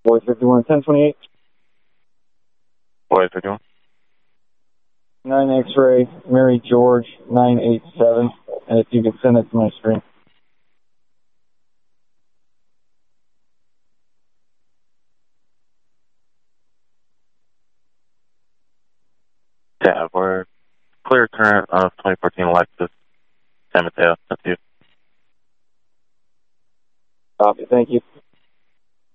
Boy 51, 1028. Boy 51. 9 X-ray, Mary George, 987. And if you could send it to my screen. Yeah, we're clear current of 2014 Lexus San Mateo. That's you. Copy, thank you.